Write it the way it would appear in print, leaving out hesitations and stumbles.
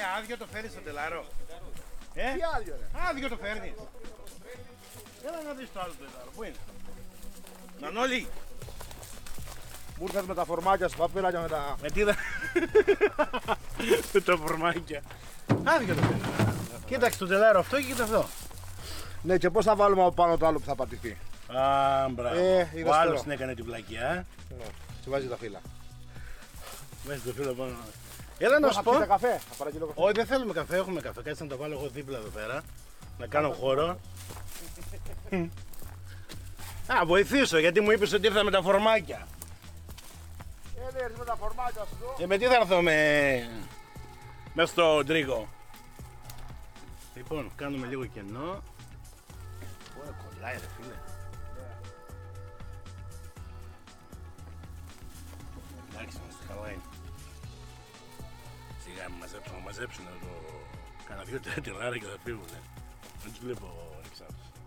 άδειο το φέρεις στο τελάρο. Τι άδειο ρε. Άδειο το φέρνεις. Έλα να δεις το άλλο τελάρο. Πού είναι? Μανώλη. Μου ήρθες με τα φορμάκια σου, παπίλα και με τα... Με τι με τα φορμάκια. Άδειο το φέρνεις. Κοίταξε το τελάρο αυτό και κοίτα αυτό. Ναι, και πώς θα βάλουμε από πάνω το άλλο που θα πατηθεί. Α, μπράβο. είδες Ο άλλος τώρα. την έκανε την πλακιά. Ναι, σου βάζει τα φύλλα. Βάζει το φύλλο πάνω. Έλα να σου Θα πω. πιείτε καφέ, θα παραγγείλω καφέ. Όχι, δεν θέλουμε καφέ, έχουμε καφέ. Κάτσε να το βάλω εγώ δίπλα εδώ πέρα. Να κάνω χώρο. Α, βοηθήσω γιατί μου είπες ότι ήρθα με τα φορμάκια. Δεν έρθει με τα φορμάκια σου εδώ. Με τι θα έρθω μες στο τρίγο. Λοιπόν, κάνουμε λίγο κενό. Ωραία, κολλάει ρε φίλε. Εντάξει, μας χαλάει. Σιγά μαζέψουν το... Κάνα 2-3 τυράρια και θα φύγουνε. Δεν τους βλέπω εξάρτηση.